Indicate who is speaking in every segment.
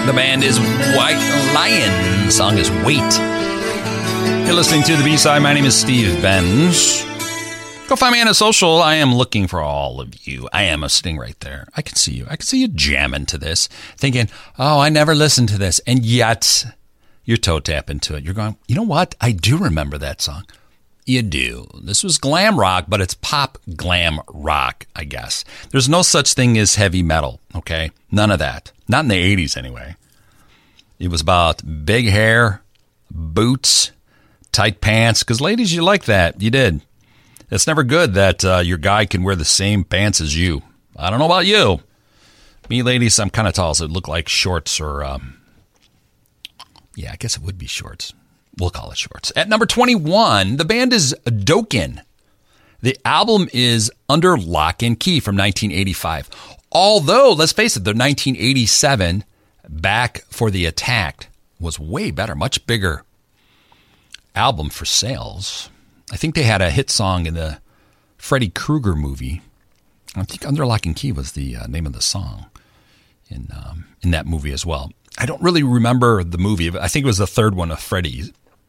Speaker 1: The band is White Lion. The song is Wait. You're listening to the B-Side. My name is Steve Benz. Go find me on a social. I am looking for all of you. I am sitting right there. I can see you. I can see you jamming to this, thinking, oh, I never listened to this. And yet, you're toe tapping to it. You're going, you know what? I do remember that song. You do. This was glam rock, but it's pop glam rock, I guess. There's no such thing as heavy metal, okay? None of that. Not in the 80s, anyway. It was about big hair, boots, tight pants, because ladies, you like that. You did. It's never good that your guy can wear the same pants as you. I don't know about you. Me, ladies, I'm kind of tall, so it look like shorts or, yeah, I guess it would be shorts. We'll call it shorts. At number 21, the band is Dokken. The album is Under Lock and Key from 1985. Although, let's face it, the 1987 Back for the Attack was way better, much bigger album for sales. I think they had a hit song in the Freddy Krueger movie. I think Under Lock and Key was the name of the song in that movie as well. I don't really remember the movie. I think it was the third one of Freddy's.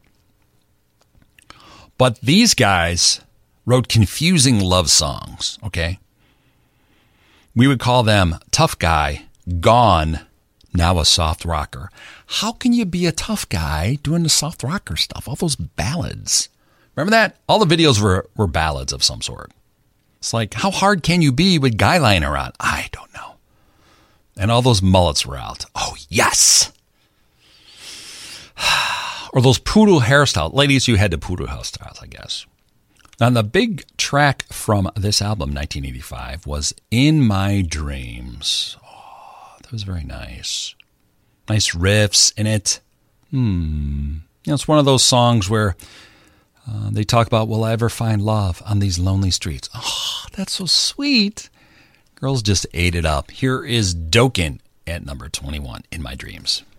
Speaker 1: But these guys wrote confusing love songs, okay? We would call them Tough Guy, Gone, Now a Soft Rocker. How can you be a tough guy doing the soft rocker stuff? All those ballads. Remember that? All the videos were ballads of some sort. It's like, how hard can you be with guy liner on? I don't know. And all those mullets were out. Oh, yes. Or those poodle hairstyles. Ladies, you had the poodle hairstyles, I guess. Now, the big track from this album, 1985, was In My Dreams. Oh, that was very nice. Nice riffs in it. You know, it's one of those songs where they talk about, will I ever find love on these lonely streets? Oh, that's so sweet. Girls just ate it up. Here is Dokken at number 21, In My Dreams.